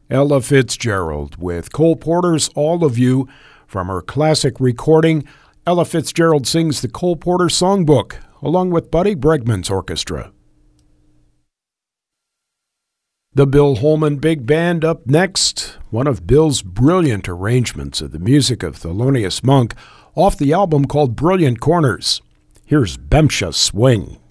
Ella Fitzgerald with Cole Porter's All of You from her classic recording. Ella Fitzgerald sings the Cole Porter Songbook along with Buddy Bregman's orchestra. The Bill Holman Big Band up next, one of Bill's brilliant arrangements of the music of Thelonious Monk off the album called Brilliant Corners. Here's Bemsha Swing.